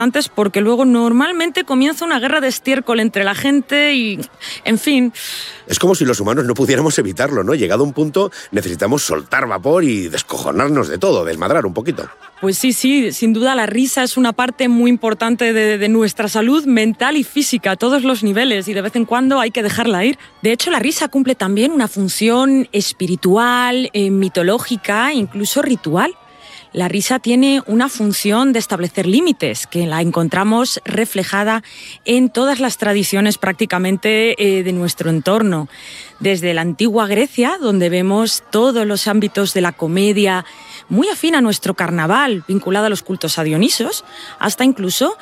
antes, porque luego normalmente comienza una guerra de estiércol entre la gente y, en fin. Es como si los humanos no pudiéramos evitarlo, ¿no? Llegado a un punto necesitamos soltar vapor y descojonarnos de todo, desmadrar un poquito. Pues sí, sin duda la risa es una parte muy importante de nuestra salud mental y física a todos los niveles, y de vez en cuando hay que dejarla ir. De hecho, la risa cumple también una función espiritual, mitológica, incluso ritual. La risa tiene una función de establecer límites, que la encontramos reflejada en todas las tradiciones prácticamente de nuestro entorno. Desde la antigua Grecia, donde vemos todos los ámbitos de la comedia, muy afín a nuestro carnaval, vinculado a los cultos a Dionisos, hasta incluso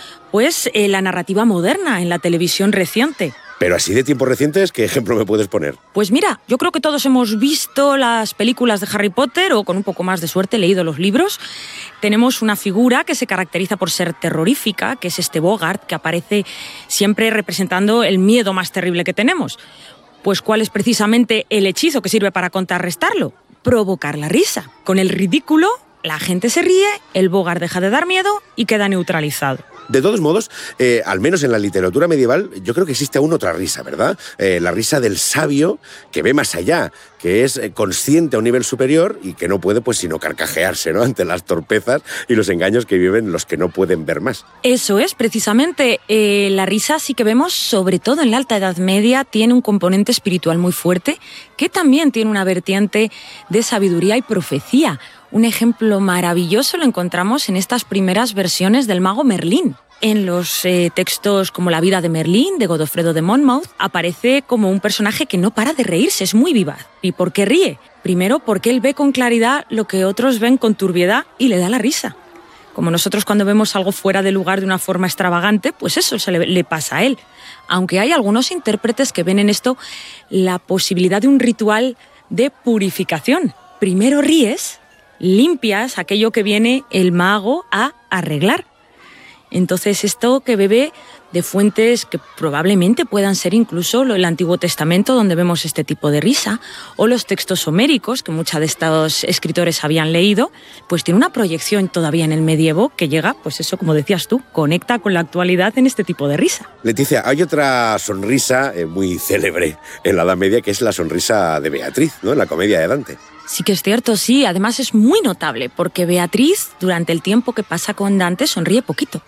la narrativa moderna en la televisión reciente. Pero así de tiempos recientes, ¿qué ejemplo me puedes poner? Pues mira, yo creo que todos hemos visto las películas de Harry Potter o, con un poco más de suerte, leído los libros. Tenemos una figura que se caracteriza por ser terrorífica, que es este Bogart, que aparece siempre representando el miedo más terrible que tenemos. Pues ¿cuál es precisamente el hechizo que sirve para contrarrestarlo? Provocar la risa. Con el ridículo, la gente se ríe, el Bogart deja de dar miedo y queda neutralizado. De todos modos, al menos en la literatura medieval, yo creo que existe aún otra risa, ¿verdad? La risa del sabio que ve más allá, que es consciente a un nivel superior y que no puede sino carcajearse, ¿no?, ante las torpezas y los engaños que viven los que no pueden ver más. Eso es, precisamente. La risa sí que vemos, sobre todo en la Alta Edad Media, tiene un componente espiritual muy fuerte, que también tiene una vertiente de sabiduría y profecía. Un ejemplo maravilloso lo encontramos en estas primeras versiones del mago Merlín. En los textos como La vida de Merlín, de Godofredo de Monmouth, aparece como un personaje que no para de reírse, es muy vivaz. ¿Y por qué ríe? Primero, porque él ve con claridad lo que otros ven con turbiedad y le da la risa. Como nosotros cuando vemos algo fuera de lugar de una forma extravagante, pues eso le pasa a él. Aunque hay algunos intérpretes que ven en esto la posibilidad de un ritual de purificación. Primero ríes, limpias aquello que viene el mago a arreglar. Entonces esto que bebe de fuentes que probablemente puedan ser incluso el Antiguo Testamento, donde vemos este tipo de risa, o los textos homéricos que muchos de estos escritores habían leído, pues tiene una proyección todavía en el medievo que llega, pues eso, como decías tú, conecta con la actualidad en este tipo de risa. Leticia, hay otra sonrisa muy célebre en la Edad Media, que es la sonrisa de Beatriz, ¿no?, en la comedia de Dante. Sí que es cierto, sí. Además es muy notable, porque Beatriz, durante el tiempo que pasa con Dante, sonríe poquito.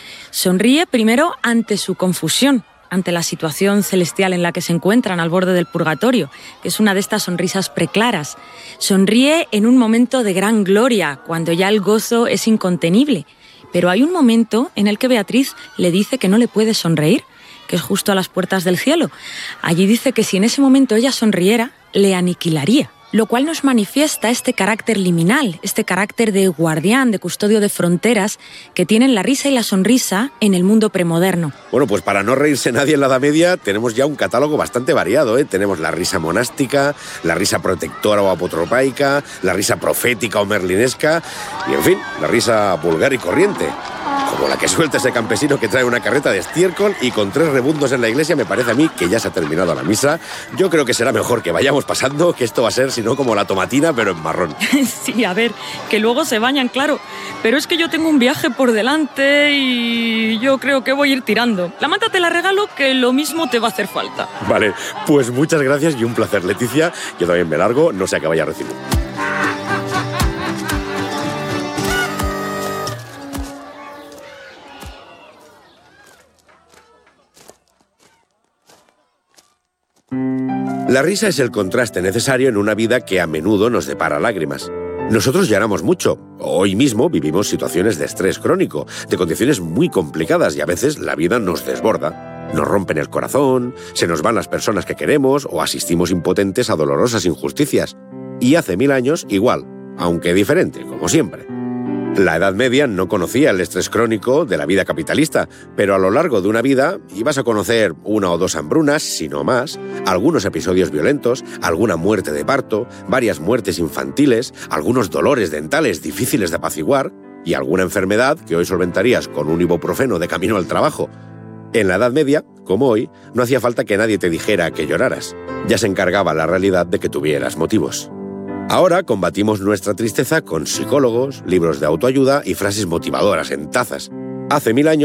Sonríe primero ante su confusión, ante la situación celestial en la que se encuentran al borde del purgatorio, que es una de estas sonrisas preclaras. Sonríe en un momento de gran gloria, cuando ya el gozo es incontenible. Pero hay un momento en el que Beatriz le dice que no le puede sonreír, que es justo a las puertas del cielo. Allí dice que si en ese momento ella sonriera, le aniquilaría. Lo cual nos manifiesta este carácter liminal, este carácter de guardián, de custodio de fronteras que tienen la risa y la sonrisa en el mundo premoderno. Bueno, pues para no reírse nadie en la Edad Media tenemos ya un catálogo bastante variado, ¿eh? Tenemos la risa monástica, la risa protectora o apotropaica, la risa profética o merlinesca y, en fin, la risa vulgar y corriente. Como la que suelta ese campesino que trae una carreta de estiércol y con 3 rebundos en la iglesia. Me parece a mí que ya se ha terminado la misa. Yo creo que será mejor que vayamos pasando, que esto va a ser, si no, como la tomatina, pero en marrón. Sí, a ver, que luego se bañan, claro. Pero es que yo tengo un viaje por delante y yo creo que voy a ir tirando. La manta te la regalo, que lo mismo te va a hacer falta. Vale, pues muchas gracias y un placer, Leticia. Yo también me largo, no sé a qué vaya a recibir. La risa es el contraste necesario en una vida que a menudo nos depara lágrimas. Nosotros lloramos mucho. Hoy mismo vivimos situaciones de estrés crónico, de condiciones muy complicadas y a veces la vida nos desborda. Nos rompen el corazón, se nos van las personas que queremos o asistimos impotentes a dolorosas injusticias. Y hace 1000 años igual, aunque diferente, como siempre. La Edad Media no conocía el estrés crónico de la vida capitalista, pero a lo largo de una vida ibas a conocer 1 o 2 hambrunas, si no más, algunos episodios violentos, alguna muerte de parto, varias muertes infantiles, algunos dolores dentales difíciles de apaciguar y alguna enfermedad que hoy solventarías con un ibuprofeno de camino al trabajo. En la Edad Media, como hoy, no hacía falta que nadie te dijera que lloraras. Ya se encargaba la realidad de que tuvieras motivos. Ahora combatimos nuestra tristeza con psicólogos, libros de autoayuda y frases motivadoras en tazas. Hace 1000 años